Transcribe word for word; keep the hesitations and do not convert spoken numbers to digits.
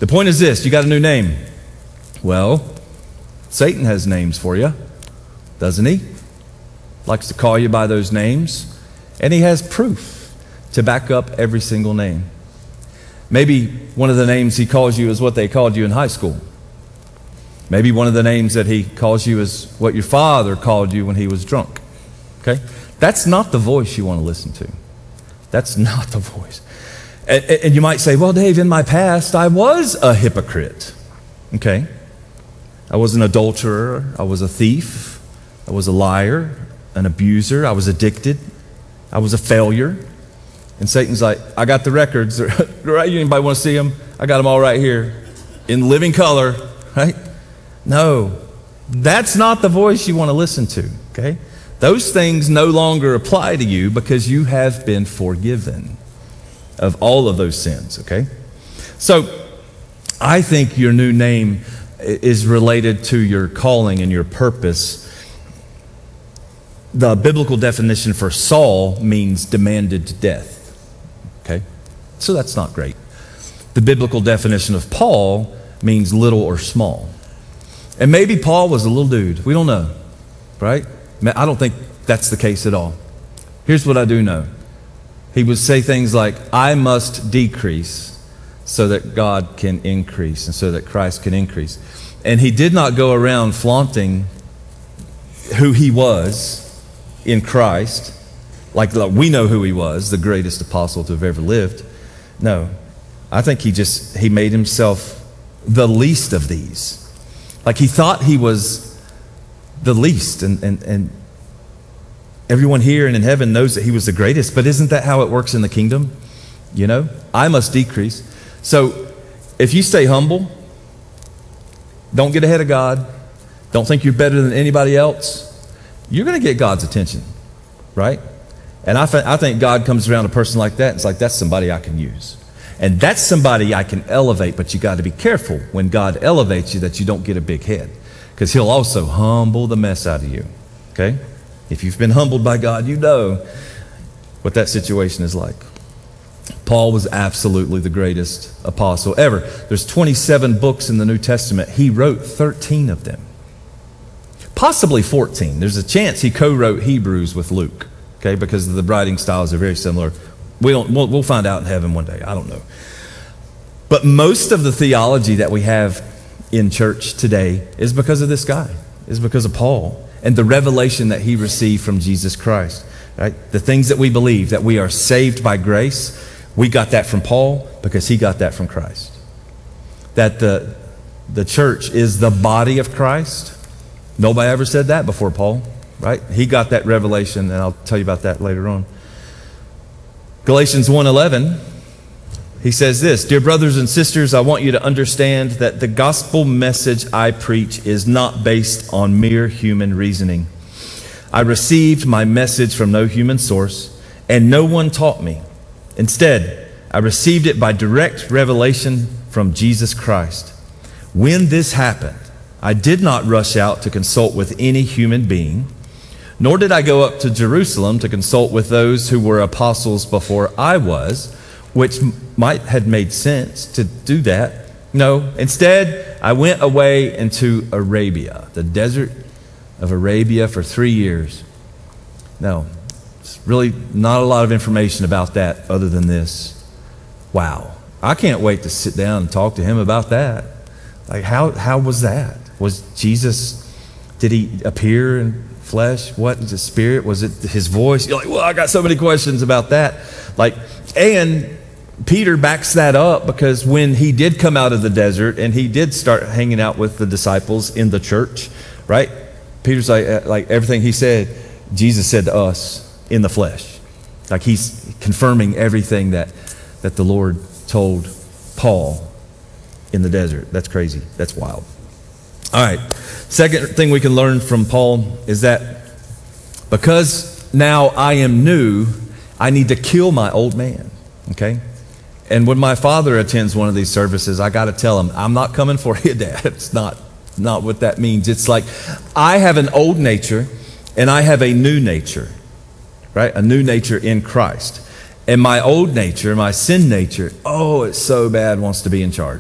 The point is this, you got a new name. Well, Satan has names for you, doesn't he? Likes to call you by those names. And he has proof to back up every single name. Maybe one of the names he calls you is what they called you in high school. Maybe one of the names that he calls you is what your father called you when he was drunk. Okay? That's not the voice you want to listen to. That's not the voice. And, and you might say, well, Dave, in my past, I was a hypocrite. Okay? I was an adulterer. I was a thief. I was a liar, an abuser. I was addicted. I was a failure. And Satan's like, I got the records. Right? Anybody want to see them? I got them all right here in living color. Right? No, that's not the voice you want to listen to. Okay? Those things no longer apply to you because you have been forgiven of all of those sins. Okay? So I think your new name is related to your calling and your purpose. The biblical definition for Saul means demanded death. Okay? So that's not great. The biblical definition of Paul means little or small. And maybe Paul was a little dude. We don't know. Right? I don't think that's the case at all. Here's what I do know. He would say things like, I must decrease so that God can increase and so that Christ can increase. And he did not go around flaunting who he was in Christ, like, like we know who he was, the greatest apostle to have ever lived. No, I think he just, he made himself the least of these. Like he thought he was the least, and, and, and everyone here and in heaven knows that he was the greatest, but isn't that how it works in the kingdom? You know, I must decrease. So if you stay humble, don't get ahead of God, don't think you're better than anybody else, you're going to get God's attention, right? And I, th- I think God comes around a person like that, and it's like, that's somebody I can use. And that's somebody I can elevate, but you got to be careful when God elevates you that you don't get a big head, because he'll also humble the mess out of you, okay? If you've been humbled by God, you know what that situation is like. Paul was absolutely the greatest apostle ever. There's twenty-seven books in the New Testament. He wrote thirteen of them. Possibly fourteen. There's a chance he co-wrote Hebrews with Luke, okay, because the writing styles are very similar. We don't, we'll, we'll find out in heaven one day. I don't know. But most of the theology that we have in church today is because of this guy, is because of Paul and the revelation that he received from Jesus Christ, right? The things that we believe, that we are saved by grace, we got that from Paul because he got that from Christ. That the, the church is the body of Christ. Nobody ever said that before Paul, right? He got that revelation, and I'll tell you about that later on. Galatians one eleven, he says this, Dear brothers and sisters, I want you to understand that the gospel message I preach is not based on mere human reasoning. I received my message from no human source, and no one taught me. Instead, I received it by direct revelation from Jesus Christ. When this happened, I did not rush out to consult with any human being, nor did I go up to Jerusalem to consult with those who were apostles before I was, which might have made sense to do that. No, instead, I went away into Arabia, the desert of Arabia, for three years. No, it's really not a lot of information about that other than this. Wow, I can't wait to sit down and talk to him about that. Like, how, how was that? Was Jesus, did he appear in flesh? What is the spirit? Was it his voice? You're like, well, I got so many questions about that. Like, and Peter backs that up, because when he did come out of the desert and he did start hanging out with the disciples in the church, right? Peter's like, like everything he said, Jesus said to us in the flesh. Like he's confirming everything that, that the Lord told Paul in the desert. That's crazy. That's wild. All right. Second thing we can learn from Paul is that because now I am new, I need to kill my old man. Okay? And when my father attends one of these services, I got to tell him, I'm not coming for you, Dad. It's not, not what that means. It's like I have an old nature and I have a new nature, right? A new nature in Christ. And my old nature, my sin nature, oh, it's so bad, wants to be in charge.